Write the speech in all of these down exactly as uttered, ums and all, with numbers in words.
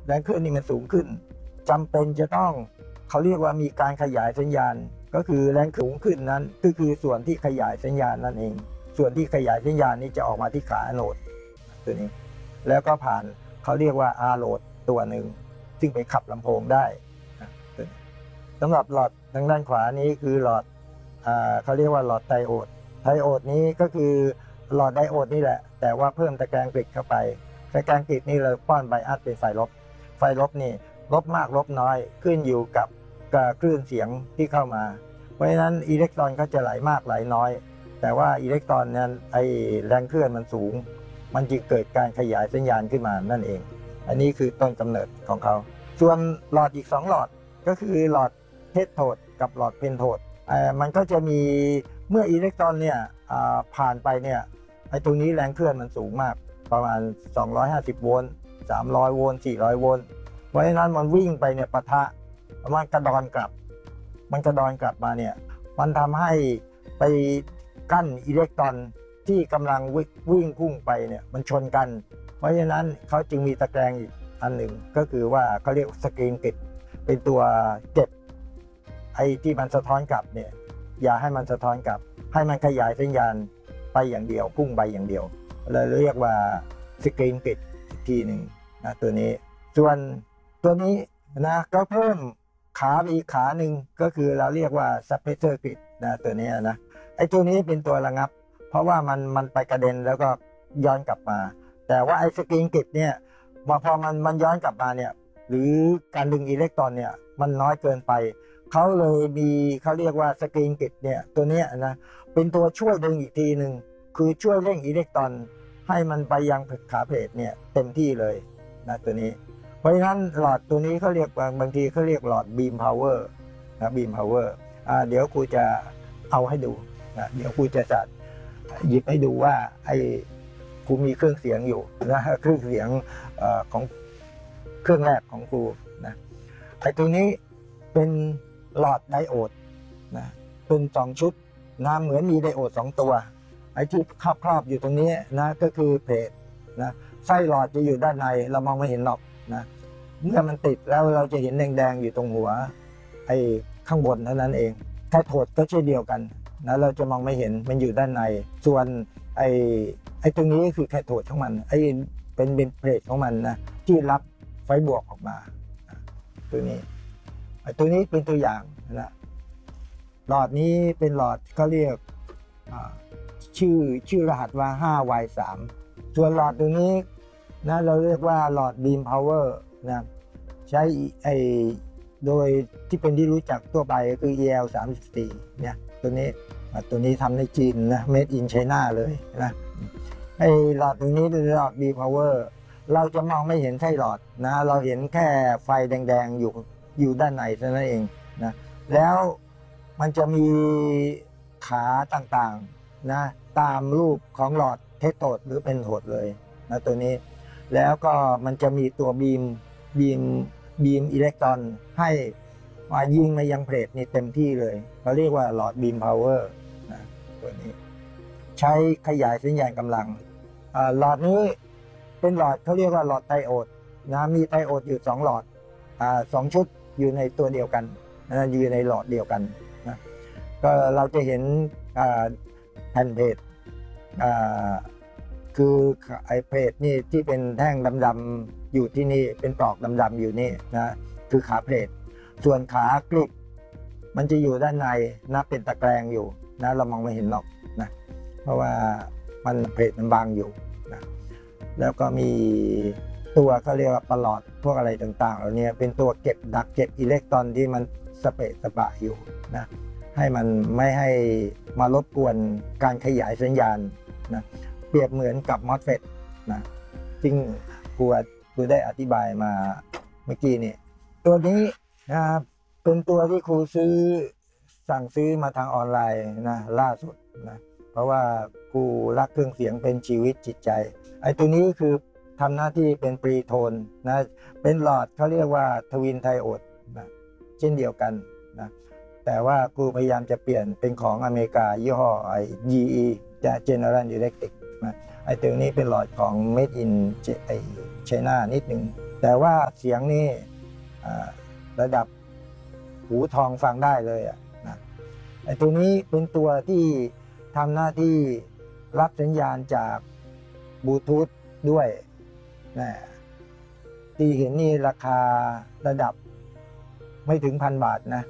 แรงคลื่นนี่มันสูงขึ้นจำเป็นจะต้องเขาเรียกว่ามีการขยายสัญญาณก็คือแรงสูงขึ้นนั้นก็คือส่วนที่ขยายสัญญาณนั่นเองส่วนที่ขยายสัญญาณนี้จะออกมาที่ขาโหลดตัวนี้แล้วก็ผ่านเขาเรียกว่า อาร์ โหลดตัวหนึ่งซึ่งไปขับลำโพงได้สำหรับหลอดทางด้านขวานี้คือหลอดเขาเรียกว่าหลอดไดโอดไดโอดนี้ก็คือหลอดไดโอดนี่แหละแต่ว่าเพิ่มตะแกรงกริดเข้าไปตะแกรงกริดนี่เราป้อนไบอัสเป็นไฟลบไฟลบนี่ลบมากลบน้อยขึ้นอยู่กับคลื่นเสียงที่เข้ามาเพราะฉะนั้นอิเล็กตรอนก็จะไหลมากไหลน้อยแต่ว่าอิเล็กตรอนนั้นไอแรงเคลื่อนมันสูงมันจึงเกิดการขยายสัญญาณขึ้นมานั่นเองอันนี้คือต้นกำเนิดของเขาส่วนหลอดอีกสองหลอดก็คือหลอดเทสโทดกับหลอดเพนโทดมันก็จะมีเมื่ออิเล็กตรอนเนี่ยผ่านไปเนี่ยไอ้ตรงนี้แรงเคลื่อนมันสูงมากประมาณสองร้อยห้าสิบโวลต์สามร้อยโวลต์สี่ร้อยโวลต์เพราะฉะนั้นมันวิ่งไปเนี่ยปะทะมันกระดอนกลับมันกระดอนกลับมาเนี่ยมันทำให้ไปกั้นอิเล็กตรอนที่กำลังวิ่งพุ่งไปเนี่ยมันชนกันเพราะฉะนั้นเขาจึงมีตะแกรงอีกอันหนึ่งก็คือว่าเขาเรียกสกรีนกริดเป็นตัวเก็บไอ้ที่มันสะท้อนกลับเนี่ยอย่าให้มันสะท้อนกลับให้มันขยายสัญญาณไปอย่างเดียวพุ่งไปอย่างเดียวเลยเรียกว่าสกรีนกริดอีกทีหนึ่งนะตัวนี้ส่วนตัวนี้นะก็เพิ่มขาอีกขาหนึ่งก็คือเราเรียกว่าซับเพรสเซอร์กริดนะตัวนี้นะไอ้ตัวนี้เป็นตัวระงับเพราะว่ามันมันไปกระเด็นแล้วก็ย้อนกลับมาแต่ว่าไอ้สกรีนกริดเนี่ยพอมันมันย้อนกลับมาเนี่ยหรือการดึงอิเล็กตรอนเนี่ยมันน้อยเกินไปเขาเลยมีเขาเรียกว่าสกรีนกริดเนี่ยตัวนี้นะเป็นตัวช่วยดึงอีกทีหนึ่งคือช่วยเร่งอิเล็กตรอนให้มันไปยังขาเพลทเนี่ยเต็มที่เลยนะตัวนี้เพราะฉะนั้นหลอดตัวนี้เขาเรียกบางทีเขาเรียกหลอดบีมพาวเวอร์นะบีมพาวเวอร์อ่าเดี๋ยวครูจะเอาให้ดูนะเดี๋ยวครูจะจัดหยิบให้ดูว่าไอ้ครูมีเครื่องเสียงอยู่นะเครื่องเสียงเอ่อของเครื่องแรกของครูนะไอ้ตัวนี้เป็นหลอดไดโอดนะเป็นสองชุดนะเหมือนมีไดโอดสองตัวไอ้ที่ครอบๆอยู่ตรงนี้นะก็คือเพลทนะไส้หลอดจะอยู่ด้านในเรามองไม่เห็นหรอกนะเมื่อมันติดแล้วเราจะเห็นแดงๆอยู่ตรงหัวไอ้ข้างบนเท่านั้นเองแคโทดก็เช่นเดียวกันนะเราจะมองไม่เห็นมันอยู่ด้านในส่วนไอ้ไอ้ตรงนี้คือแคโทดของมันไอ้เป็นเป็นเพลทของมันนะที่รับไฟบวกออกมาตัวนี้ไอ้ตัวนี้เป็นตัวอย่างนะหลอดนี้เป็นหลอดเขาเรียกชื่อชื่อรหัสว่า ห้า วาย สาม ส่วนหลอดตัวนี้นะเราเรียกว่าหลอดบีมพาวเวอร์นะใช้ไอโดยที่เป็นที่รู้จักทั่วไปก็คือ อี แอล สามสิบสี่เนี่ยตัวนี้ตัวนี้ทำในจีนนะ Made in China เลยนะไอหลอดตัวนี้เป็นหลอด บีมพาวเวอร์เราจะมองไม่เห็นไส้หลอดนะเราเห็นแค่ไฟแดงๆอยู่อยู่ด้านในเท่านั้นเองนะแล้วมันจะมีขาต่างๆนะตามรูปของหลอดเทสโทดหรือเป็นโทดเลยนะตัวนี้แล้วก็มันจะมีตัวบีมบีมบีมอิเล็กตรอนให้มายิงมายังเพลทนี่เต็มที่เลยเขาเรียกว่าหลอดบีมพาวเวอร์นะตัวนี้ใช้ขยายสัญญาณกำลังหลอดนี้เป็นหลอดเขาเรียกว่าหลอดไดโอดนะมีไดโอดอยู่สองหลอดอ่าสองชุดอยู่ในตัวเดียวกันนะอยู่ในหลอดเดียวกันนะก็เราจะเห็นแผ่นเพลทคือไอเพลทนี่ที่เป็นแท่งดำๆอยู่ที่นี่เป็นปลอกดำๆอยู่นี่นะคือขาเพลทส่วนขากริบมันจะอยู่ด้านในนะเป็นตะแกรงอยู่นะเรามองไม่เห็นหรอกนะเพราะว่ามันเพลทมันบางอยู่นะแล้วก็มีตัวเขาเรียกว่าประหลอดพวกอะไรต่างๆเหล่านี้เป็นตัวเก็บดักเก็บอิเล็กตรอนที่มันสเปะสปะอยู่นะให้มันไม่ให้มารบกวนการขยายสัญญาณนะเปรียบเหมือนกับมอสเฟตนะซึ่งครูครูได้อธิบายมาเมื่อกี้นี่ตัวนี้นะเป็นตัวที่ครูซื้อสั่งซื้อมาทางออนไลน์นะล่าสุดนะเพราะว่าครูรักเครื่องเสียงเป็นชีวิตจิตใจไอ้ตัวนี้คือทำหน้าที่เป็นปรีโทนนะเป็นหลอดเขาเรียกว่าทวินไทโอดนะเช่นเดียวกันนะแต่ว่าครูพยายามจะเปลี่ยนเป็นของอเมริกายี่ห้อไอ้ จี อี จะ General Electric นะไอ้ตัวนี้เป็นหลอดของ Made in China นิดนึงแต่ว่าเสียงนี่ระดับหูทองฟังได้เลยอ่ะนะไอ้ตัวนี้เป็นตัวที่ทำหน้าที่รับสัญญาณจากบลูทูธด้วยนะที่เห็นนี่ราคาระดับไม่ถึงพันบาทนะ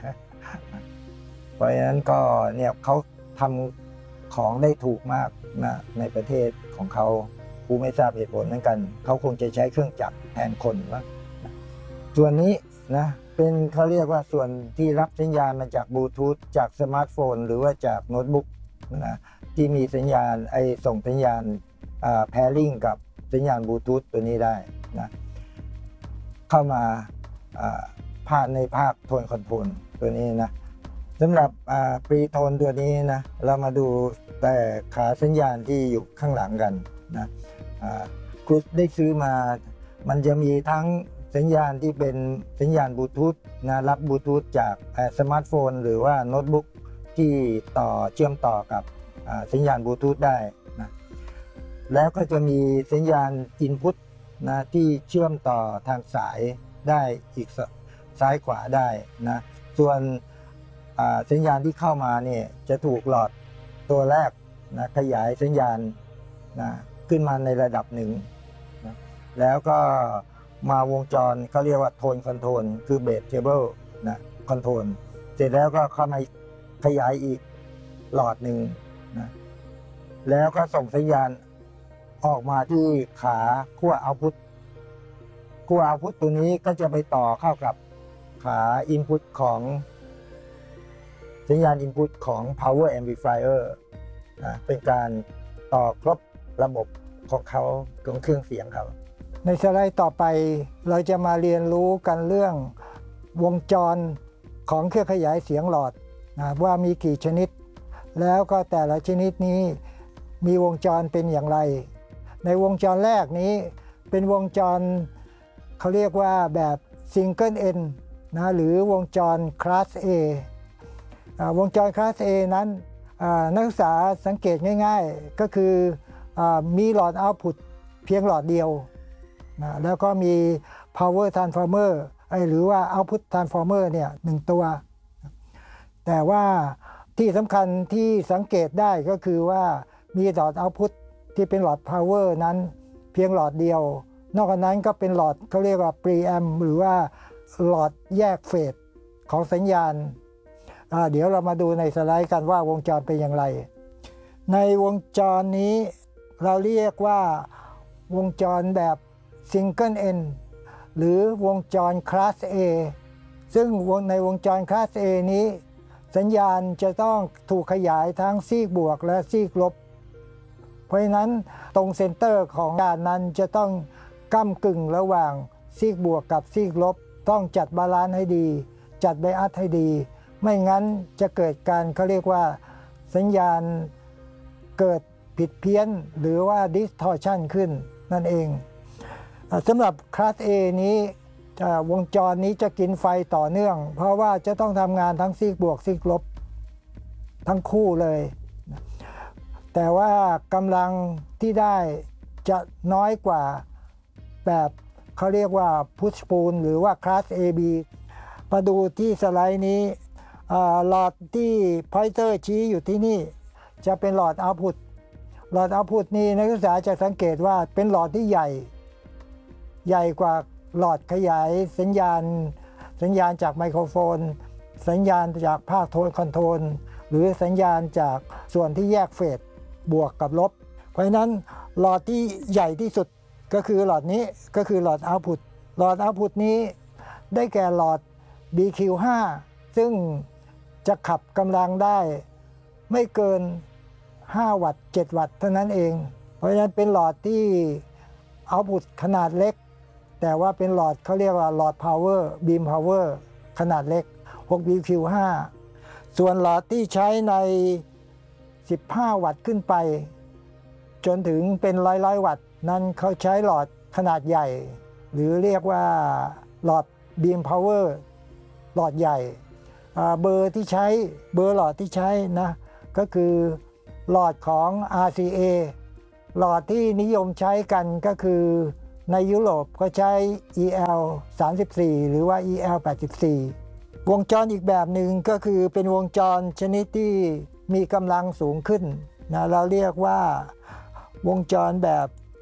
เพราะฉะนั้นก็เนี่ยเขาทำของได้ถูกมากนะในประเทศของเขากูไม่ทราบเหตุผลเหมือนกันเขาคงจะใช้เครื่องจักรแทนคนว่าส่วนนี้นะเป็นเขาเรียกว่าส่วนที่รับสัญญาณมาจากบลูทูธจากสมาร์ทโฟนหรือว่าจากโน้ตบุ๊กนะที่มีสัญญาณไอส่งสัญญาณแพร์ลิงกับสัญญาณบลูทูธตัวนี้ได้นะเข้ามาภาคในภาคโทนคอนโทรลตัวนี้นะสำหรับปรีโทนตัวนี้นะเรามาดูแต่ขาสัญญาณที่อยู่ข้างหลังกันนะครูได้ซื้อมามันจะมีทั้งสัญญาณที่เป็นสัญญาณบลูทูธนะรับบลูทูธจากสมาร์ทโฟนหรือว่าโน้ตบุ๊กที่ต่อเชื่อมต่อกับสัญญาณบลูทูธได้นะแล้วก็จะมีสัญญาณอินพุตนะที่เชื่อมต่อทางสายได้อีกซ้ายขวาได้นะส่วนสัญญาณที่เข้ามาเนี่ยจะถูกหลอดตัวแรกนะขยายสัญญาณนะขึ้นมาในระดับหนึ่งนะแล้วก็มาวงจรเขาเรียกว่าโทนคอนโทรลคือเบสเทเบิลนะคอนโทรลเสร็จแล้วก็เข้ามาขยายอีกหลอดหนึ่งนะแล้วก็ส่งสัญญาณออกมาที่ขาขั้วเอาต์พุตขั้วเอาต์พุตตัวนี้ก็จะไปต่อเข้ากับขาอินพุตของสัญญาณอินพุตของ power amplifier นะเป็นการต่อครบระบบของเขาของเครื่องเสียงเขาในสไลด์ต่อไปเราจะมาเรียนรู้กันเรื่องวงจรของเครื่องขยายเสียงหลอดนะว่ามีกี่ชนิดแล้วก็แต่ละชนิดนี้มีวงจรเป็นอย่างไรในวงจรแรกนี้เป็นวงจรเขาเรียกว่าแบบซิงเกิลเอ็นนะหรือวงจรคลาส A วงจรคลาส A นั้นนักศึกษาสังเกตง่ายๆก็คือมีหลอดเอาต์พุตเพียงหลอดเดียวนะแล้วก็มี power transformer หรือว่า output transformer เนี่ยหนึ่งตัว แต่ว่าที่สำคัญที่สังเกตได้ก็คือว่ามีหลอด output ที่เป็นหลอด power นั้นเพียงหลอดเดียวนอกจากนั้นก็เป็นหลอดเขาเรียกว่า preamp หรือว่าหลอดแยกเฟสของสัญญาณเดี๋ยวเรามาดูในสไลด์กันว่าวงจรเป็นอย่างไรในวงจรนี้เราเรียกว่าวงจรแบบ Single End หรือวงจร Class A ซึ่งในวงจร Class A นี้สัญญาณจะต้องถูกขยายทั้งซีกบวกและซีกลบเพราะฉะนั้นตรงเซนเตอร์ของด้านนั้นจะต้องก้ำกึ่งระหว่างซีกบวกกับซีกลบต้องจัดบาลานซ์ให้ดีจัดไบอัสให้ดีไม่งั้นจะเกิดการเขาเรียกว่าสัญญาณเกิดผิดเพี้ยนหรือว่า distortion ขึ้นนั่นเองสำหรับคลาส A นี้วงจรนี้จะกินไฟต่อเนื่องเพราะว่าจะต้องทำงานทั้งซีกบวกซีกลบทั้งคู่เลยแต่ว่ากำลังที่ได้จะน้อยกว่าแบบเขาเรียกว่า push pull หรือว่าคลาส เอ บี มาดูที่สไลด์นี้หลอดที่พอยเตอร์ชี้อยู่ที่นี่จะเป็นหลอดเอาต์พุตหลอดเอาต์พุตนี้นักศึกษาจะสังเกตว่าเป็นหลอดที่ใหญ่ใหญ่กว่าหลอดขยายสัญญาณสัญญาณจากไมโครโฟนสัญญาณจากภาคโทนคอนโทรลหรือสัญญาณจากส่วนที่แยกเฟสบวกกับลบเพราะฉะนั้นหลอดที่ใหญ่ที่สุดก็คือหลอดนี้ก็คือหลอดเอาต์พุตหลอดเอาต์พุตนี้ได้แก่หลอด บี คิว ห้า ซึ่งจะขับกำลังได้ไม่เกินห้าวัตต์เจ็ดวัตต์เท่านั้นเองเพราะฉะนั้นเป็นหลอดที่เอาต์พุตขนาดเล็กแต่ว่าเป็นหลอดเขาเรียกว่าหลอด power beam power ขนาดเล็ก หก บี คิว ห้า ส่วนหลอดที่ใช้ในสิบห้าวัตต์ขึ้นไปจนถึงเป็นร้อยร้อยวัตต์นั้นเขาใช้หลอดขนาดใหญ่หรือเรียกว่าหลอด beam power หลอดใหญ่เบอร์ที่ใช้เบอร์หลอดที่ใช้นะก็คือหลอดของ อาร์ ซี เอ หลอดที่นิยมใช้กันก็คือในยุโรปก็ใช้ อี แอล สามสิบสี่ หรือว่า อี แอล แปดสิบสี่ วงจรอีกแบบหนึ่งก็คือเป็นวงจรชนิดที่มีกำลังสูงขึ้นนะเราเรียกว่าวงจรแบบ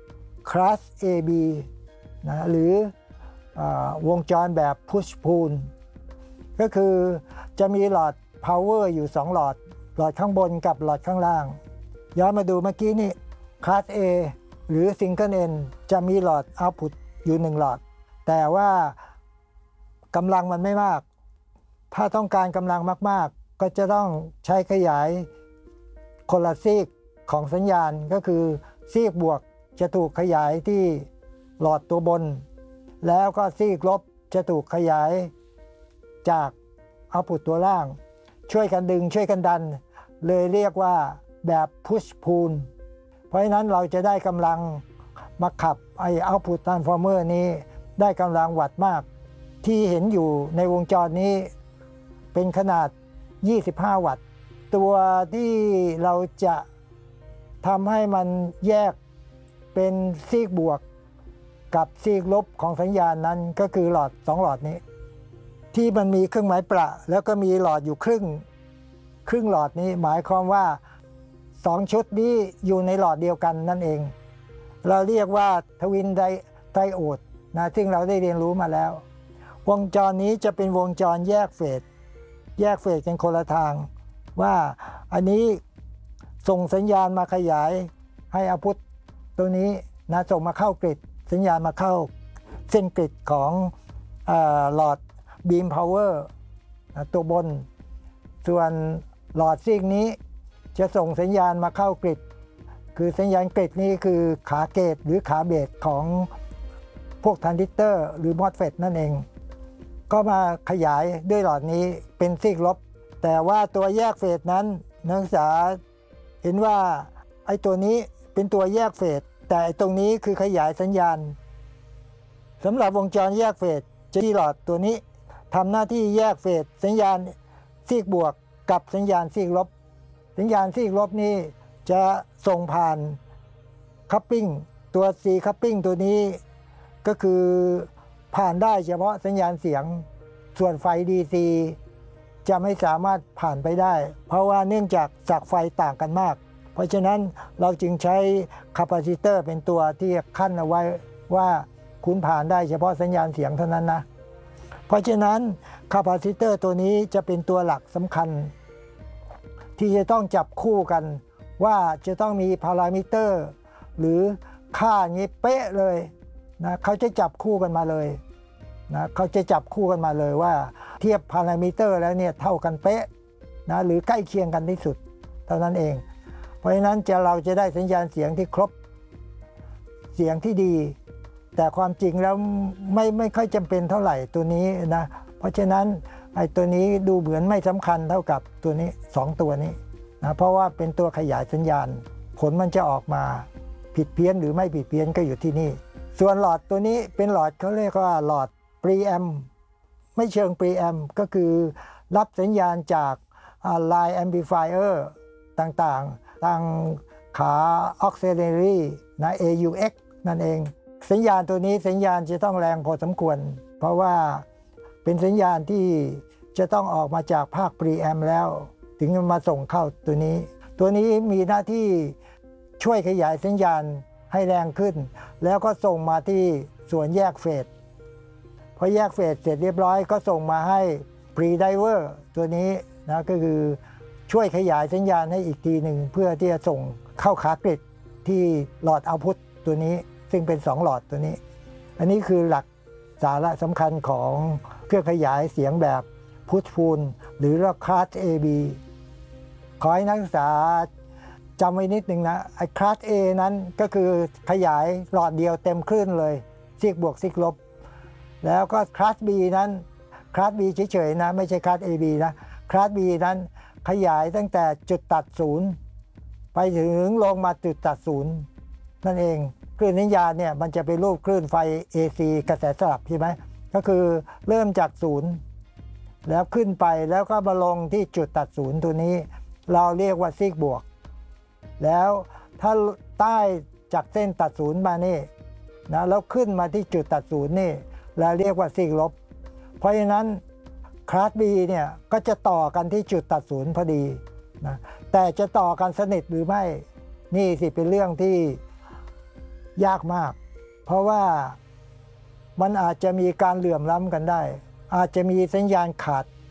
Class เอ บี นะหรืออวงจรแบบ Push Pull ก็คือจะมีหลอด Power อยู่สองหลอดหลอดข้างบนกับหลอดข้างล่างย้อนมาดูเมื่อกี้นี่ Class A หรือ Single N จะมีหลอด Output อยู่หนึ่งหลอดแต่ว่ากำลังมันไม่มากถ้าต้องการกำลังมากๆก็จะต้องใช้ขยายคนละซีกของสัญญาณก็คือซีกบวกจะถูกขยายที่หลอดตัวบนแล้วก็ซีกลบจะถูกขยายจากเอาพุตตัวล่างช่วยกันดึงช่วยกันดันเลยเรียกว่าแบบ push pull เพราะฉะนั้นเราจะได้กำลังมาขับไอ้ output transformer นี้ได้กำลังวัตต์มากที่เห็นอยู่ในวงจรนี้เป็นขนาดยี่สิบห้าวัตต์ตัวที่เราจะทำให้มันแยกเป็นซีกบวกกับซีกลบของสัญญาณนั้นก็คือหลอดสองหลอดนี้ที่มันมีเครื่องหมายประแล้วก็มีหลอดอยู่ครึ่งครึ่งหลอดนี้หมายความว่าสองชุดนี้อยู่ในหลอดเดียวกันนั่นเองเราเรียกว่าทวินไดไดโอดนะซึ่งเราได้เรียนรู้มาแล้ววงจรนี้จะเป็นวงจรแยกเฟสแยกเฟสกันคนละทางว่าอันนี้ส่งสัญญาณมาขยายให้เอาพุทตัวนี้นะส่งมาเข้ากริดสัญญาณมาเข้าเส้นกริดของเอ่อหลอดบีมพาวเวอร์ตัวบนส่วนหลอดซีกนี้จะส่งสัญญาณมาเข้ากริดคือสัญญาณกริดนี้คือขาเกตหรือขาเบสของพวกทรานซิสเตอร์หรือมอสเฟตนั่นเองก็มาขยายด้วยหลอดนี้เป็นซีกลบแต่ว่าตัวแยกเฟสนั้นนักศึกษาเห็นว่าไอ้ตัวนี้เป็นตัวแยกเฟสแต่ตรงนี้คือขยายสัญญาณสำหรับวงจรแยกเฟสจะที่หลอดตัวนี้ทำหน้าที่แยกเฟสสัญญาณซีกบวกกับสัญญาณซีกลบสัญญาณซีกลบนี้จะส่งผ่านคัพปิ้งตัว C คัพปิ้งตัวนี้ก็คือผ่านได้เฉพาะสัญญาณเสียงส่วนไฟ ดี ซี จะไม่สามารถผ่านไปได้เพราะว่าเนื่องจากศักย์ไฟต่างกันมากเพราะฉะนั้นเราจึงใช้คาปาซิเตอร์เป็นตัวที่ขั้นเอาไว้ว่าคุณผ่านได้เฉพาะสัญญาณเสียงเท่านั้นนะเพราะฉะนั้นคาปาซิเตอร์ตัวนี้จะเป็นตัวหลักสำคัญที่จะต้องจับคู่กันว่าจะต้องมีพารามิเตอร์หรือค่าอย่างนี้เป๊ะเลยนะเขาจะจับคู่กันมาเลยนะเขาจะจับคู่กันมาเลยว่าเทียบพารามิเตอร์แล้วเนี่ยเท่ากันเป๊ะนะหรือใกล้เคียงกันที่สุดเท่านั้นเองเพราะฉะนั้นจะเราจะได้สัญญาณเสียงที่ครบเสียงที่ดีแต่ความจริงแล้วไม่ไม่ค่อยจำเป็นเท่าไหร่ตัวนี้นะเพราะฉะนั้นไอ้ตัวนี้ดูเหมือนไม่สำคัญเท่ากับตัวนี้สองตัวนี้นะเพราะว่าเป็นตัวขยายสัญญาณผลมันจะออกมาผิดเพี้ยนหรือไม่ผิดเพี้ยนก็อยู่ที่นี่ส่วนหลอดตัวนี้เป็นหลอดเขาเรียกว่าหลอดพรีแอมไม่เชิงพรีแอมก็คือรับสัญญาณจากไลน์แอมพลิฟายเออร์ต่างๆทางขา auxiliary นะ เอ ยู เอ็กซ์ นั่นเองสัญญาณตัวนี้สัญญาณจะต้องแรงพอสมควรเพราะว่าเป็นสัญญาณที่จะต้องออกมาจากภาคพรีแอมแล้วถึงมาส่งเข้าตัวนี้ตัวนี้มีหน้าที่ช่วยขยายสัญญาณให้แรงขึ้นแล้วก็ส่งมาที่ส่วนแยกเฟสพอแยกเฟสเสร็จเรียบร้อยก็ส่งมาให้พรีไดเวอร์ตัวนี้นะก็คือช่วยขยายสัญญาณให้อีกทีหนึ่งเพื่อที่จะส่งเข้าขากริดที่หลอดเอาพุตตัวนี้ซึ่งเป็นสองหลอดตัวนี้อันนี้คือหลักสาระสำคัญของเครื่องขยายเสียงแบบพุทพูลหรือว่าคลาส เอ บี ขอให้นักศึกษาจำไว้นิดนึงนะไอ้คลาส A นั้นก็คือขยายหลอดเดียวเต็มคลื่นเลยซีกบวกซีกลบแล้วก็คลาส B นั้นคลาส B เฉยๆนะไม่ใช่คลาส เอ บี นะคลาส B นั้นขยายตั้งแต่จุดตัดศูนย์ไปถึงลงมาจุดตัดศูนย์นั่นเองคลื่นสัญญาณเนี่ยมันจะเป็นรูปคลื่นไฟ เอ ซี กระแสสลับใช่ไหมก็คือเริ่มจากศูนย์แล้วขึ้นไปแล้วก็มาลงที่จุดตัดศูนย์ตัวนี้เราเรียกว่าซีกบวกแล้วถ้าใต้จากเส้นตัดศูนย์มานี่นะแล้วขึ้นมาที่จุดตัดศูนย์นี่เราเรียกว่าซีกลบเพราะฉะนั้นคลาส B เนี่ยก็จะต่อกันที่จุดตัดศูนย์พอดีนะแต่จะต่อกันสนิทหรือไม่นี่สิเป็นเรื่องที่ยากมากเพราะว่ามันอาจจะมีการเหลื่อมล้ำกันได้อาจจะมีสัญญาณขาด